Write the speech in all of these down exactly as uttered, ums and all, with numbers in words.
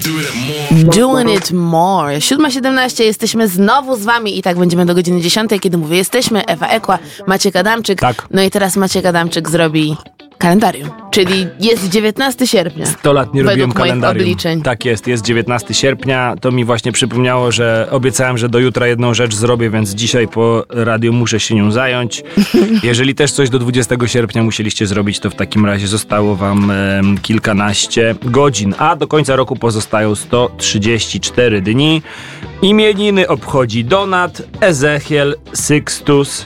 Doing it more. siódma siedemnaście, jesteśmy znowu z wami i tak będziemy do godziny dziesiątej, kiedy mówię jesteśmy. Ewa Ekła, Maciek Adamczyk. Tak. No i teraz Maciek Adamczyk zrobi kalendarium, czyli jest dziewiętnastego sierpnia. sto lat nie robiłem kalendarium. Obliczeń. Tak jest, jest dziewiętnastego sierpnia. To mi właśnie przypomniało, że obiecałem, że do jutra jedną rzecz zrobię, więc dzisiaj po radiu muszę się nią zająć. Jeżeli też coś do dwudziestego sierpnia musieliście zrobić, to w takim razie zostało wam e, kilkanaście godzin, a do końca roku pozostają sto trzydzieści cztery dni. Imieniny obchodzi Donat, Ezechiel, Sykstus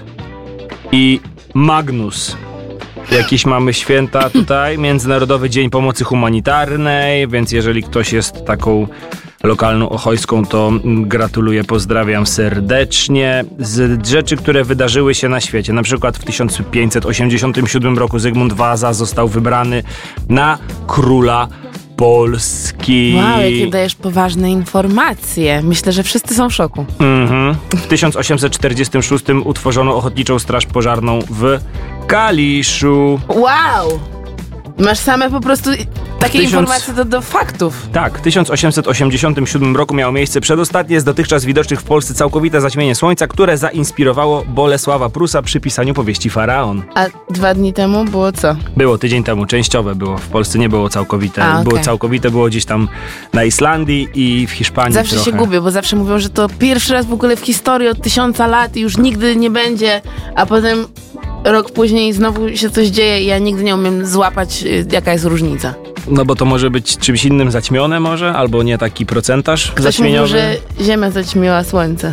i Magnus. Jakieś mamy święta tutaj, Międzynarodowy Dzień Pomocy Humanitarnej, więc jeżeli ktoś jest taką lokalną ochojską, to gratuluję, pozdrawiam serdecznie. Z rzeczy, które wydarzyły się na świecie, na przykład w tysiąc pięćset osiemdziesiątym siódmym roku Zygmunt Waza został wybrany na króla Polski. Wow, jakie dajesz poważne informacje. Myślę, że wszyscy są w szoku. Mhm. W tysiąc osiemset czterdziestym szóstym utworzono Ochotniczą Straż Pożarną w Kaliszu. Wow! Masz same po prostu takie Tysiąc... informacje do, do faktów. Tak, w tysiąc osiemset osiemdziesiątym siódmym roku miało miejsce przedostatnie z dotychczas widocznych w Polsce całkowite zaćmienie słońca, które zainspirowało Bolesława Prusa przy pisaniu powieści Faraon. A dwa dni temu było co? Było tydzień temu, częściowe było. W Polsce nie było całkowite. A, okay. Było całkowite, było gdzieś tam na Islandii i w Hiszpanii Zawsze trochę. się gubię, bo zawsze mówią, że to pierwszy raz w ogóle w historii od tysiąca lat i już nigdy nie będzie, a potem rok później znowu się coś dzieje i ja nigdy nie umiem złapać, jaka jest różnica. No bo to może być czymś innym zaćmione może, albo nie taki procentaż Ktoś zaćmieniowy. mówił, że Ziemia zaćmiła Słońce.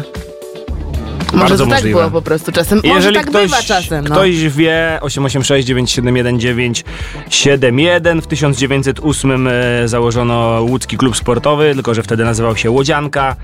Może Bardzo to tak możliwe. było po prostu czasem. Może Jeżeli tak ktoś, bywa czasem. No. ktoś wie, osiem osiem sześć dziewięć siedem jeden dziewięć siedem jeden. W tysiąc dziewięćset ósmym e, założono łódzki klub sportowy, tylko że wtedy nazywał się Łodzianka.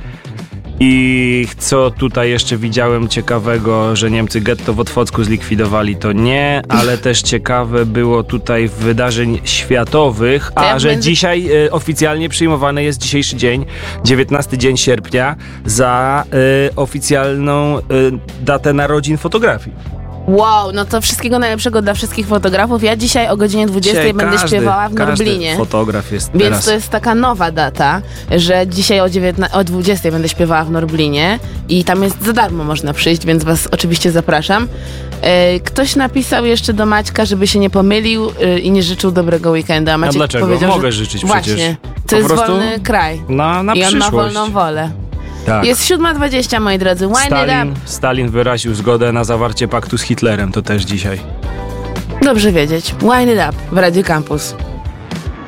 I co tutaj jeszcze widziałem ciekawego, że Niemcy getto w Otwocku zlikwidowali, to nie, ale też ciekawe było tutaj wydarzeń światowych, a ja że będę... dzisiaj y, oficjalnie przyjmowany jest dzisiejszy dzień, dziewiętnasty dzień sierpnia, za y, oficjalną y, datę narodzin fotografii. Wow, no to wszystkiego najlepszego dla wszystkich fotografów. Ja dzisiaj o godzinie dwudziestej Dzisiaj będę każdy, śpiewała w każdy Norblinie. Fotograf jest Więc teraz. to jest taka nowa data, że dzisiaj o, dziewiętna- o dwudziestej będę śpiewała w Norblinie i tam jest za darmo można przyjść, więc was oczywiście zapraszam. E, ktoś napisał jeszcze do Maćka, żeby się nie pomylił e, i nie życzył dobrego weekendu. A Maciek A dlaczego? powiedział, Mogę że... życzyć Właśnie, przecież. to Po jest prostu wolny kraj. Na, na I on przyszłość. ma wolną wolę. Tak. Jest siódma dwadzieścia, moi drodzy. Wind Stalin, it up. Stalin wyraził zgodę na zawarcie paktu z Hitlerem, to też dzisiaj. Dobrze wiedzieć. Wind it up w Radio Campus.